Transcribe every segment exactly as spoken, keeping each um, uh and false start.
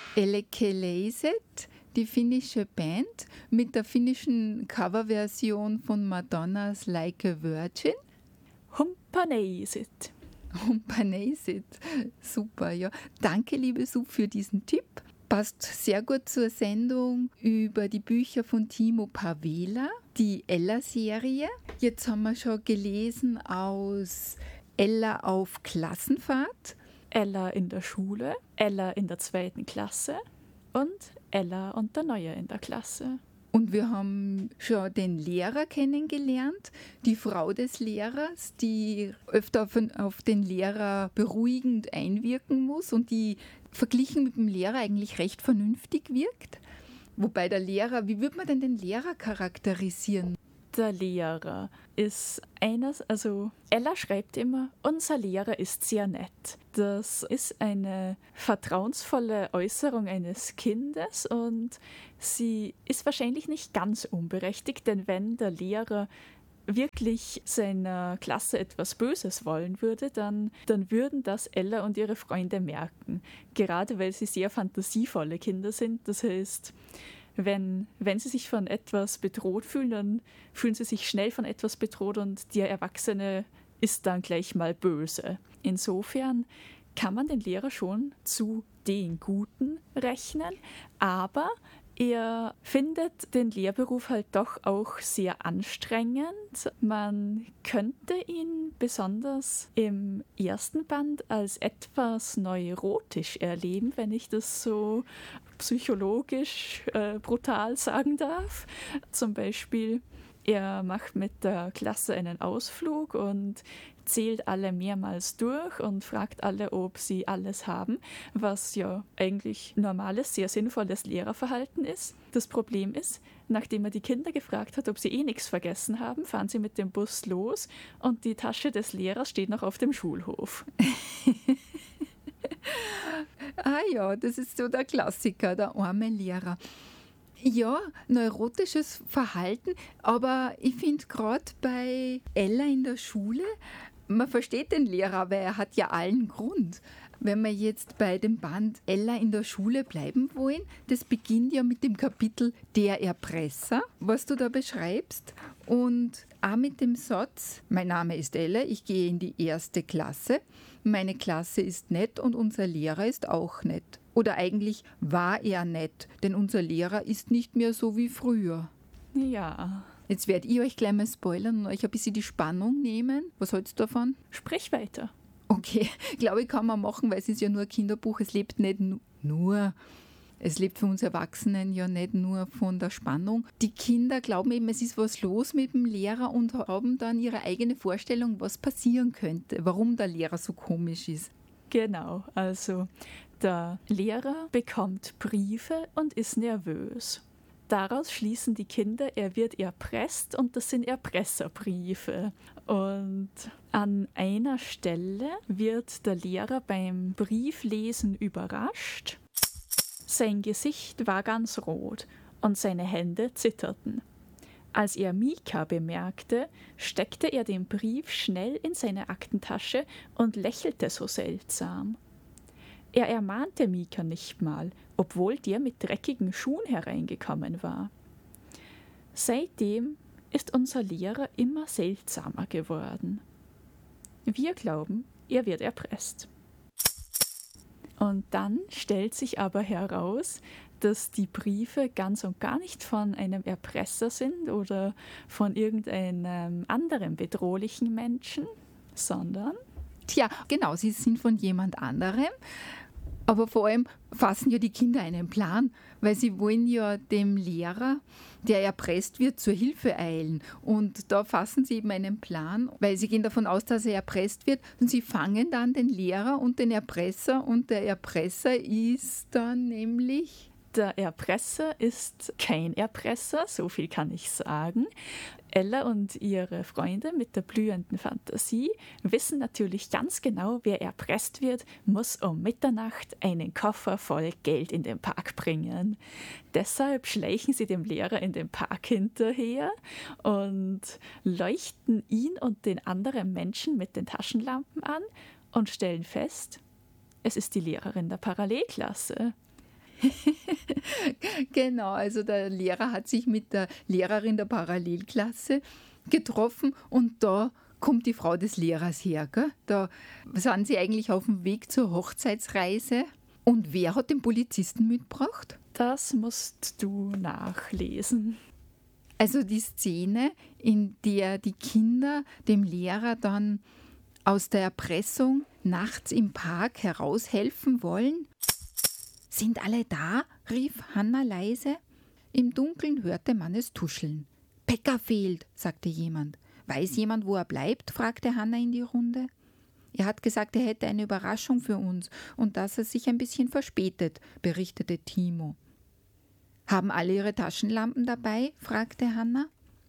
Elekeleiset, die finnische Band mit der finnischen Coverversion von Madonnas Like a Virgin. Humpaneiset. Humpaneiset, super, ja. Danke, liebe Sue, für diesen Tipp. Passt sehr gut zur Sendung über die Bücher von Timo Pavela, die Ella-Serie. Jetzt haben wir schon gelesen aus Ella auf Klassenfahrt. Ella in der Schule, Ella in der zweiten Klasse und Ella und der Neue in der Klasse. Und wir haben schon den Lehrer kennengelernt, die Frau des Lehrers, die öfter auf, auf den Lehrer beruhigend einwirken muss und die verglichen mit dem Lehrer eigentlich recht vernünftig wirkt. Wobei der Lehrer, wie würde man denn den Lehrer charakterisieren? Der Lehrer ist eines, also Ella schreibt immer, unser Lehrer ist sehr nett. Das ist eine vertrauensvolle Äußerung eines Kindes und sie ist wahrscheinlich nicht ganz unberechtigt, denn wenn der Lehrer wirklich seiner Klasse etwas Böses wollen würde, dann, dann würden das Ella und ihre Freunde merken. Gerade weil sie sehr fantasievolle Kinder sind, das heißt, Wenn, wenn sie sich von etwas bedroht fühlen, dann fühlen sie sich schnell von etwas bedroht und der Erwachsene ist dann gleich mal böse. Insofern kann man den Lehrer schon zu den Guten rechnen, aber er findet den Lehrberuf halt doch auch sehr anstrengend. Man könnte ihn besonders im ersten Band als etwas neurotisch erleben, wenn ich das so psychologisch äh, brutal sagen darf. Zum Beispiel, er macht mit der Klasse einen Ausflug und zählt alle mehrmals durch und fragt alle, ob sie alles haben, was ja eigentlich normales, sehr sinnvolles Lehrerverhalten ist. Das Problem ist, nachdem er die Kinder gefragt hat, ob sie eh nichts vergessen haben, fahren sie mit dem Bus los und die Tasche des Lehrers steht noch auf dem Schulhof. Ah ja, das ist so der Klassiker, der arme Lehrer. Ja, neurotisches Verhalten, aber ich finde gerade bei Ella in der Schule, man versteht den Lehrer, weil er hat ja allen Grund. Wenn wir jetzt bei dem Band Ella in der Schule bleiben wollen, das beginnt ja mit dem Kapitel Der Erpresser, was du da beschreibst. Und auch mit dem Satz, mein Name ist Ella, ich gehe in die erste Klasse, meine Klasse ist nett und unser Lehrer ist auch nett. Oder eigentlich war er nett, denn unser Lehrer ist nicht mehr so wie früher. Ja. Jetzt werdet ihr euch gleich mal spoilern und euch ein bisschen die Spannung nehmen. Was hältst du davon? Sprich weiter. Okay, glaube ich, kann man machen, weil es ist ja nur ein Kinderbuch. Es lebt nicht nu- nur, es lebt für uns Erwachsenen ja nicht nur von der Spannung. Die Kinder glauben eben, es ist was los mit dem Lehrer und haben dann ihre eigene Vorstellung, was passieren könnte, warum der Lehrer so komisch ist. Genau, also der Lehrer bekommt Briefe und ist nervös. Daraus schließen die Kinder, er wird erpresst und das sind Erpresserbriefe. Und an einer Stelle wird der Lehrer beim Brieflesen überrascht. Sein Gesicht war ganz rot und seine Hände zitterten. Als er Mika bemerkte, steckte er den Brief schnell in seine Aktentasche und lächelte so seltsam. Er ermahnte Mika nicht mal, obwohl der mit dreckigen Schuhen hereingekommen war. Seitdem ist unser Lehrer immer seltsamer geworden. Wir glauben, er wird erpresst. Und dann stellt sich aber heraus, dass die Briefe ganz und gar nicht von einem Erpresser sind oder von irgendeinem anderen bedrohlichen Menschen, sondern... Tja, genau, sie sind von jemand anderem. Aber vor allem fassen ja die Kinder einen Plan, weil sie wollen ja dem Lehrer, der erpresst wird, zur Hilfe eilen. Und da fassen sie eben einen Plan, weil sie gehen davon aus, dass er erpresst wird. Und sie fangen dann den Lehrer und den Erpresser. Und der Erpresser ist dann nämlich... Der Erpresser ist kein Erpresser, so viel kann ich sagen. Ella und ihre Freunde mit der blühenden Fantasie wissen natürlich ganz genau, wer erpresst wird, muss um Mitternacht einen Koffer voll Geld in den Park bringen. Deshalb schleichen sie dem Lehrer in den Park hinterher und leuchten ihn und den anderen Menschen mit den Taschenlampen an und stellen fest, es ist die Lehrerin der Parallelklasse. Genau, also der Lehrer hat sich mit der Lehrerin der Parallelklasse getroffen und da kommt die Frau des Lehrers her. Gell? Da sind sie eigentlich auf dem Weg zur Hochzeitsreise. Und wer hat den Polizisten mitgebracht? Das musst du nachlesen. Also die Szene, in der die Kinder dem Lehrer dann aus der Erpressung nachts im Park heraushelfen wollen. »Sind alle da?« rief Hanna leise. Im Dunkeln hörte man es tuscheln. »Pekka fehlt«, sagte jemand. »Weiß jemand, wo er bleibt?« fragte Hanna in die Runde. »Er hat gesagt, er hätte eine Überraschung für uns und dass er sich ein bisschen verspätet«, berichtete Timo. »Haben alle ihre Taschenlampen dabei?« fragte Hanna.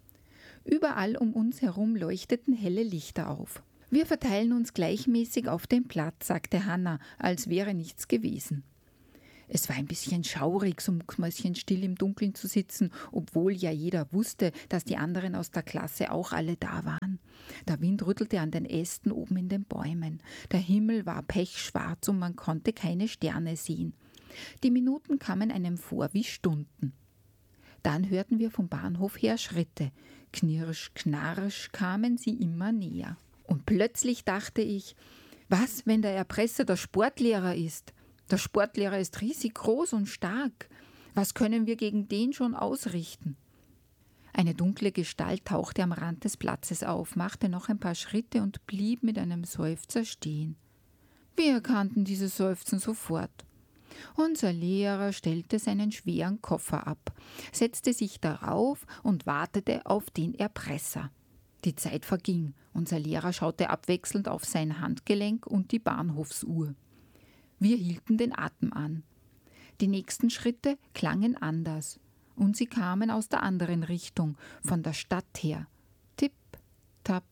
Überall um uns herum leuchteten helle Lichter auf. »Wir verteilen uns gleichmäßig auf den Platz«, sagte Hanna, als wäre nichts gewesen. Es war ein bisschen schaurig, so mucksmäuschenstill im Dunkeln zu sitzen, obwohl ja jeder wusste, dass die anderen aus der Klasse auch alle da waren. Der Wind rüttelte an den Ästen oben in den Bäumen. Der Himmel war pechschwarz und man konnte keine Sterne sehen. Die Minuten kamen einem vor wie Stunden. Dann hörten wir vom Bahnhof her Schritte. Knirsch, knarsch kamen sie immer näher. Und plötzlich dachte ich, was, wenn der Erpresser der Sportlehrer ist? Der Sportlehrer ist riesig groß und stark. Was können wir gegen den schon ausrichten? Eine dunkle Gestalt tauchte am Rand des Platzes auf, machte noch ein paar Schritte und blieb mit einem Seufzer stehen. Wir erkannten dieses Seufzen sofort. Unser Lehrer stellte seinen schweren Koffer ab, setzte sich darauf und wartete auf den Erpresser. Die Zeit verging. Unser Lehrer schaute abwechselnd auf sein Handgelenk und die Bahnhofsuhr. Wir hielten den Atem an. Die nächsten Schritte klangen anders und sie kamen aus der anderen Richtung, von der Stadt her. Tipp, tapp.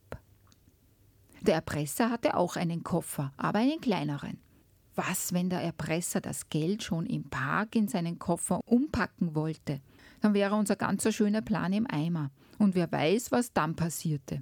Der Erpresser hatte auch einen Koffer, aber einen kleineren. Was, wenn der Erpresser das Geld schon im Park in seinen Koffer umpacken wollte? Dann wäre unser ganzer schöner Plan im Eimer. Und wer weiß, was dann passierte.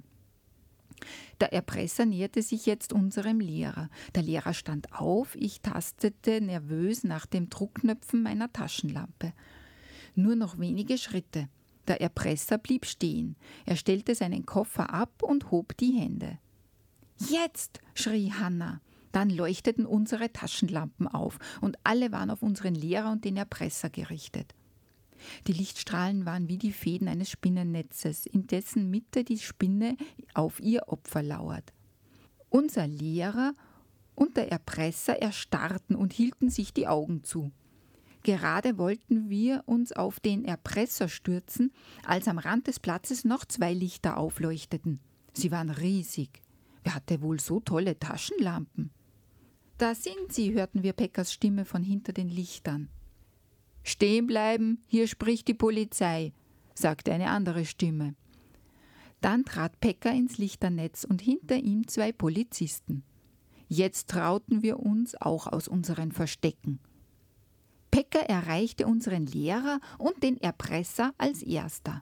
Der Erpresser näherte sich jetzt unserem Lehrer. Der Lehrer stand auf, ich tastete nervös nach den Druckknöpfen meiner Taschenlampe. Nur noch wenige Schritte. Der Erpresser blieb stehen. Er stellte seinen Koffer ab und hob die Hände. »Jetzt!« schrie Hanna. Dann leuchteten unsere Taschenlampen auf und alle waren auf unseren Lehrer und den Erpresser gerichtet. Die Lichtstrahlen waren wie die Fäden eines Spinnennetzes, in dessen Mitte die Spinne auf ihr Opfer lauert. Unser Lehrer und der Erpresser erstarrten und hielten sich die Augen zu. Gerade wollten wir uns auf den Erpresser stürzen, als am Rand des Platzes noch zwei Lichter aufleuchteten. Sie waren riesig. Wer hatte wohl so tolle Taschenlampen? »Da sind sie«, hörten wir Pekkas Stimme von hinter den Lichtern. »Stehen bleiben, hier spricht die Polizei«, sagte eine andere Stimme. Dann trat Pekka ins Lichternetz und hinter ihm zwei Polizisten. Jetzt trauten wir uns auch aus unseren Verstecken. Pekka erreichte unseren Lehrer und den Erpresser als erster.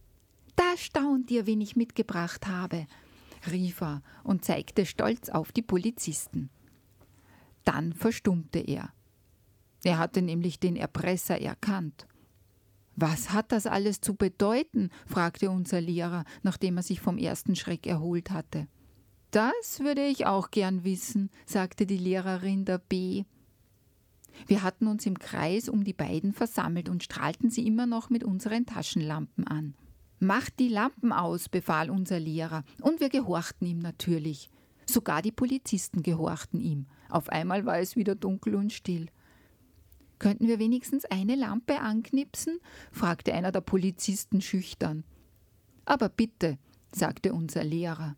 »Da staunt ihr, wen ich mitgebracht habe«, rief er und zeigte stolz auf die Polizisten. Dann verstummte er. Er hatte nämlich den Erpresser erkannt. »Was hat das alles zu bedeuten?« fragte unser Lehrer, nachdem er sich vom ersten Schreck erholt hatte. »Das würde ich auch gern wissen«, sagte die Lehrerin der B. Wir hatten uns im Kreis um die beiden versammelt und strahlten sie immer noch mit unseren Taschenlampen an. »Macht die Lampen aus«, befahl unser Lehrer, und wir gehorchten ihm natürlich. Sogar die Polizisten gehorchten ihm. Auf einmal war es wieder dunkel und still. »Könnten wir wenigstens eine Lampe anknipsen?« fragte einer der Polizisten schüchtern. »Aber bitte«, sagte unser Lehrer.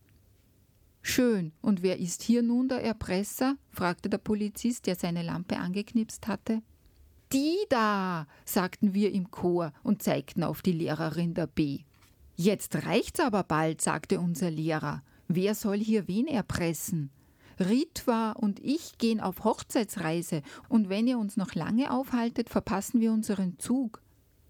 »Schön, und wer ist hier nun der Erpresser?« fragte der Polizist, der seine Lampe angeknipst hatte. »Die da«, sagten wir im Chor und zeigten auf die Lehrerin der B. »Jetzt reicht's aber bald«, sagte unser Lehrer. »Wer soll hier wen erpressen? Ritva und ich gehen auf Hochzeitsreise und wenn ihr uns noch lange aufhaltet, verpassen wir unseren Zug.«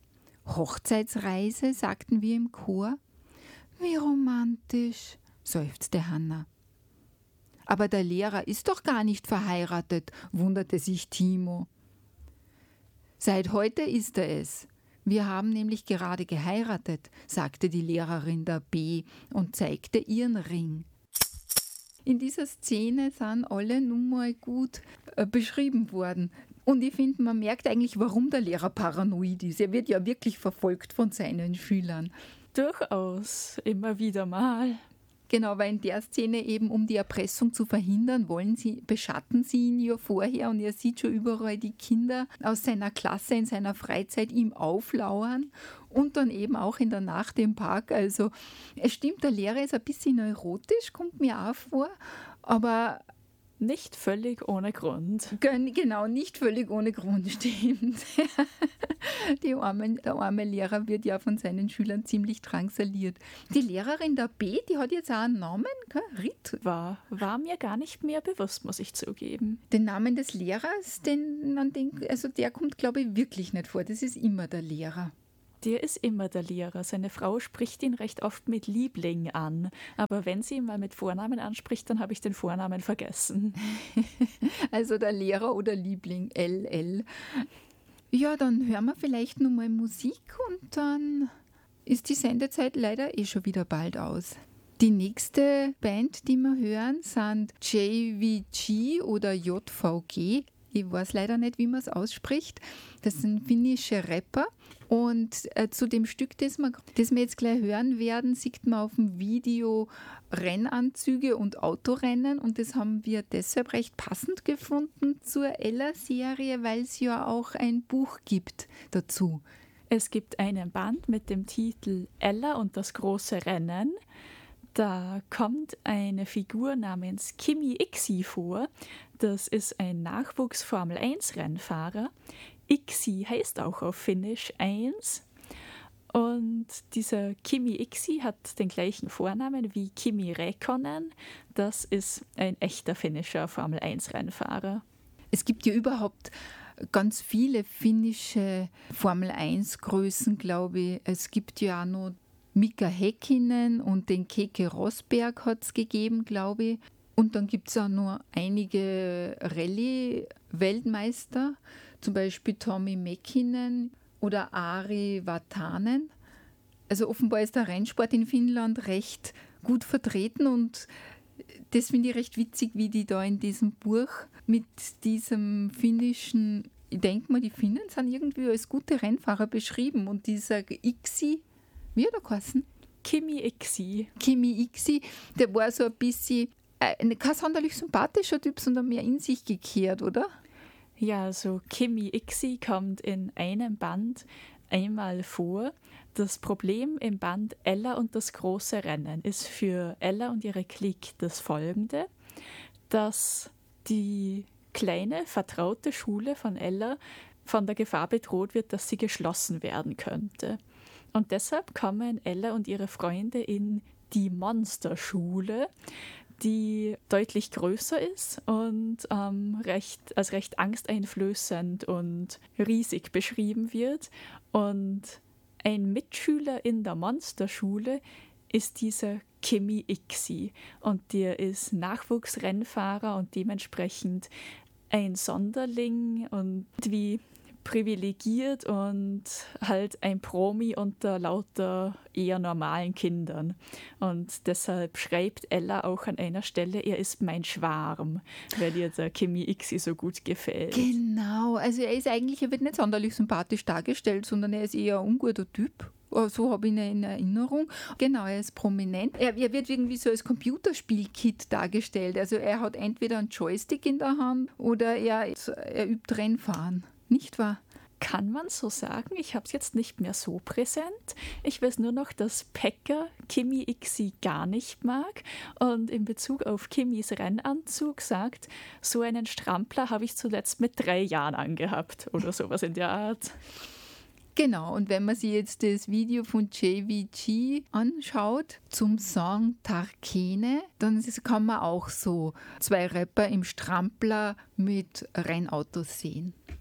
»Hochzeitsreise«, sagten wir im Chor. »Wie romantisch«, seufzte Hanna. »Aber der Lehrer ist doch gar nicht verheiratet«, wunderte sich Timo. Seit heute ist er es. Wir haben nämlich gerade geheiratet, sagte die Lehrerin der B und zeigte ihren Ring. In dieser Szene sind alle nun mal gut äh, beschrieben worden. Und ich finde, man merkt eigentlich, warum der Lehrer paranoid ist. Er wird ja wirklich verfolgt von seinen Schülern. Durchaus, immer wieder mal. Genau, weil in der Szene eben, um die Erpressung zu verhindern, wollen sie, beschatten sie ihn ja vorher und er sieht schon überall die Kinder aus seiner Klasse in seiner Freizeit ihm auflauern und dann eben auch in der Nacht im Park. Also es stimmt, der Lehrer ist ein bisschen neurotisch, kommt mir auch vor, aber nicht völlig ohne Grund. Genau, nicht völlig ohne Grund, stimmt. Die arme, der arme Lehrer wird ja von seinen Schülern ziemlich drangsaliert. Die Lehrerin der B, die hat jetzt auch einen Namen, gell? Rit. War, war mir gar nicht mehr bewusst, muss ich zugeben. Den Namen des Lehrers, den, an den, also der kommt, glaube ich, wirklich nicht vor. Das ist immer der Lehrer. Der ist immer der Lehrer. Seine Frau spricht ihn recht oft mit Liebling an. Aber wenn sie ihn mal mit Vornamen anspricht, dann habe ich den Vornamen vergessen. Also der Lehrer oder Liebling, L L. Ja, dann hören wir vielleicht noch mal Musik und dann ist die Sendezeit leider eh schon wieder bald aus. Die nächste Band, die wir hören, sind J V G oder J V G. Ich weiß leider nicht, wie man es ausspricht. Das sind finnische Rapper. Und äh, zu dem Stück, das wir, das wir jetzt gleich hören werden, sieht man auf dem Video Rennanzüge und Autorennen. Und das haben wir deshalb recht passend gefunden zur Ella-Serie, weil es ja auch ein Buch gibt dazu. Es gibt einen Band mit dem Titel Ella und das große Rennen. Da kommt eine Figur namens Kimi Iksi vor. Das ist ein Nachwuchs-Formel eins Rennfahrer. Iksi heißt auch auf Finnisch eins. Und dieser Kimi Iksi hat den gleichen Vornamen wie Kimi Räikkönen. Das ist ein echter finnischer Formel eins Rennfahrer. Es gibt ja überhaupt ganz viele finnische Formel eins Größen, glaube ich. Es gibt ja auch noch Mika Häkkinen und den Keke Rosberg hat es gegeben, glaube ich. Und dann gibt es auch noch einige Rallye-Weltmeister, zum Beispiel Tommi Mäkinen oder Ari Vatanen. Also offenbar ist der Rennsport in Finnland recht gut vertreten und das finde ich recht witzig, wie die da in diesem Buch mit diesem finnischen, ich denke mal, die Finnen sind irgendwie als gute Rennfahrer beschrieben und dieser Iksi, wie hat er geheißen? Kimi Iksi. Kimi Iksi, der war so ein bisschen, äh, kein sonderlich sympathischer Typ, sondern mehr in sich gekehrt, oder? Ja, also Kimi Iksi kommt in einem Band einmal vor. Das Problem im Band Ella und das große Rennen ist für Ella und ihre Clique das folgende, dass die kleine, vertraute Schule von Ella von der Gefahr bedroht wird, dass sie geschlossen werden könnte. Und deshalb kommen Ella und ihre Freunde in die Monsterschule, die deutlich größer ist und ähm, recht, als recht angsteinflößend und riesig beschrieben wird. Und ein Mitschüler in der Monsterschule ist dieser Kimi Iksi. Und der ist Nachwuchsrennfahrer und dementsprechend ein Sonderling und wie privilegiert und halt ein Promi unter lauter eher normalen Kindern. Und deshalb schreibt Ella auch an einer Stelle, er ist mein Schwarm, weil ihr der Kimi Iksi so gut gefällt. Genau, also er ist eigentlich, er wird nicht sonderlich sympathisch dargestellt, sondern er ist eher ein unguter Typ. So habe ich ihn in Erinnerung. Genau, er ist prominent. Er, er wird irgendwie so als Computerspiel-Kid dargestellt. Also er hat entweder einen Joystick in der Hand oder er, er übt Rennfahren. Nicht wahr? Kann man so sagen? Ich habe es jetzt nicht mehr so präsent. Ich weiß nur noch, dass Pekka Kimi Iksi gar nicht mag und in Bezug auf Kimis Rennanzug sagt, so einen Strampler habe ich zuletzt mit drei Jahren angehabt oder sowas in der Art. Genau, und wenn man sich jetzt das Video von J V G anschaut zum Song Tarkene, dann kann man auch so zwei Rapper im Strampler mit Rennautos sehen.